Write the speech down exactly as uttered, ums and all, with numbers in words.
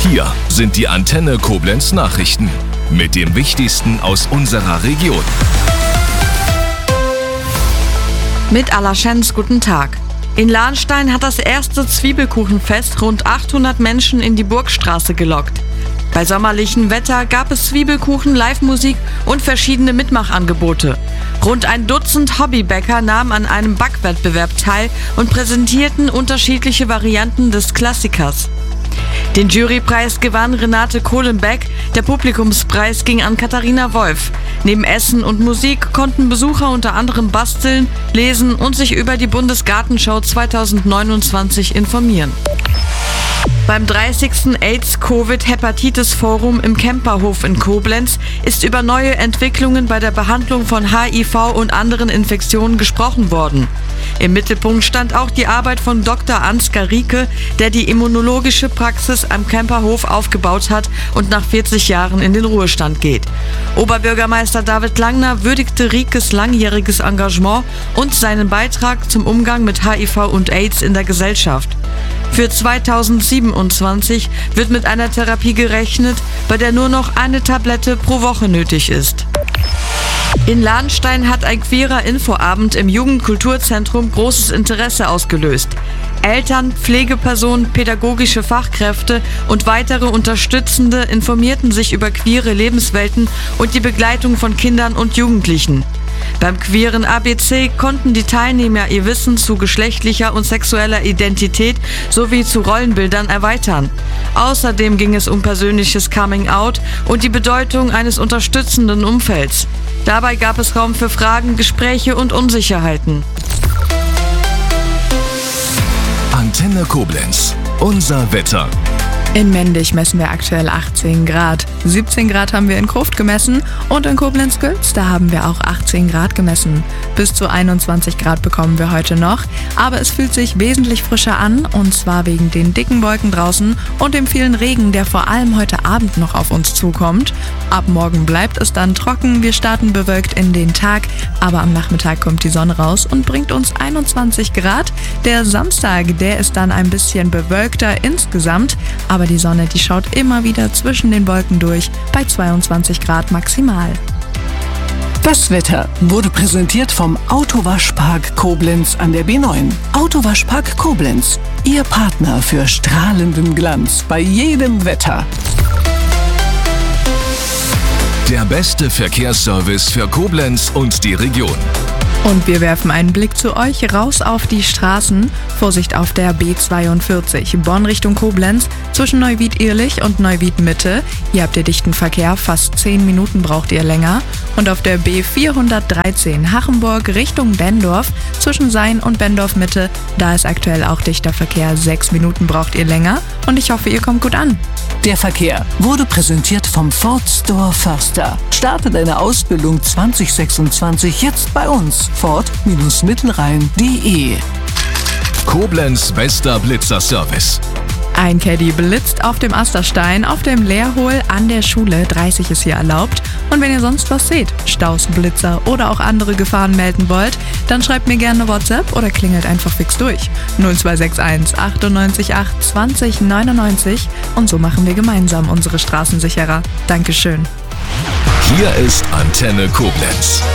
Hier sind die Antenne Koblenz Nachrichten mit dem Wichtigsten aus unserer Region. Mit Alaschens, guten Tag. In Lahnstein hat das erste Zwiebelkuchenfest rund achthundert Menschen in die Burgstraße gelockt. Bei sommerlichem Wetter gab es Zwiebelkuchen, Live-Musik und verschiedene Mitmachangebote. Rund ein Dutzend Hobbybäcker nahmen an einem Backwettbewerb teil und präsentierten unterschiedliche Varianten des Klassikers. Den Jurypreis gewann Renate Kohlenbeck, der Publikumspreis ging an Katharina Wolf. Neben Essen und Musik konnten Besucher unter anderem basteln, lesen und sich über die Bundesgartenschau zweitausendneunundzwanzig informieren. Beim dreißigsten AIDS-Covid-Hepatitis-Forum im Kemperhof in Koblenz ist über neue Entwicklungen bei der Behandlung von H I V und anderen Infektionen gesprochen worden. Im Mittelpunkt stand auch die Arbeit von Doktor Ansgar Rieke, der die immunologische Praxis am Kemperhof aufgebaut hat und nach vierzig Jahren in den Ruhestand geht. Oberbürgermeister David Langner würdigte Riekes langjähriges Engagement und seinen Beitrag zum Umgang mit H I V und AIDS in der Gesellschaft. Für zweitausendsiebenundzwanzig wird mit einer Therapie gerechnet, bei der nur noch eine Tablette pro Woche nötig ist. In Lahnstein hat ein queerer Infoabend im Jugendkulturzentrum großes Interesse ausgelöst. Eltern, Pflegepersonen, pädagogische Fachkräfte und weitere Unterstützende informierten sich über queere Lebenswelten und die Begleitung von Kindern und Jugendlichen. Beim queeren A B C konnten die Teilnehmer ihr Wissen zu geschlechtlicher und sexueller Identität sowie zu Rollenbildern erweitern. Außerdem ging es um persönliches Coming-out und die Bedeutung eines unterstützenden Umfelds. Dabei gab es Raum für Fragen, Gespräche und Unsicherheiten. Antenne Koblenz, unser Wetter. In Mendig messen wir aktuell achtzehn Grad. siebzehn Grad haben wir in Krufft gemessen und in Koblenz-Gülz, da haben wir auch achtzehn Grad gemessen. Bis zu einundzwanzig Grad bekommen wir heute noch, aber es fühlt sich wesentlich frischer an und zwar wegen den dicken Wolken draußen und dem vielen Regen, der vor allem heute Abend noch auf uns zukommt. Ab morgen bleibt es dann trocken, wir starten bewölkt in den Tag, aber am Nachmittag kommt die Sonne raus und bringt uns einundzwanzig Grad. Der Samstag, der ist dann ein bisschen bewölkter insgesamt, aber die Sonne, die schaut immer wieder zwischen den Wolken durch, bei zweiundzwanzig Grad maximal. Das Wetter wurde präsentiert vom Autowaschpark Koblenz an der B neun. Autowaschpark Koblenz, Ihr Partner für strahlenden Glanz bei jedem Wetter. Der beste Verkehrsservice für Koblenz und die Region. Und wir werfen einen Blick zu euch raus auf die Straßen. Vorsicht auf der B zweiundvierzig, Bonn Richtung Koblenz, zwischen Neuwied-Ehrlich und Neuwied-Mitte. Hier habt ihr dichten Verkehr, fast zehn Minuten braucht ihr länger. Und auf der B vierhundertdreizehn, Hachenburg Richtung Benndorf, zwischen Sayn und Benndorf-Mitte, da ist aktuell auch dichter Verkehr, sechs Minuten braucht ihr länger. Und ich hoffe, ihr kommt gut an. Der Verkehr wurde präsentiert vom Ford Store Förster. Starte deine Ausbildung zwanzig sechsundzwanzig jetzt bei uns. Ford-Mittelrhein punkt de. Koblenz bester Blitzerservice. Ein Caddy blitzt auf dem Asterstein, auf dem Leerhohl an der Schule. dreißig ist hier erlaubt. Und wenn ihr sonst was seht, Staus, Blitzer oder auch andere Gefahren melden wollt, dann schreibt mir gerne eine WhatsApp oder klingelt einfach fix durch. null zwei sechs eins achtundneunzig acht zwanzig neunundneunzig und so machen wir gemeinsam unsere Straßen sicherer. Dankeschön. Hier ist Antenne Koblenz.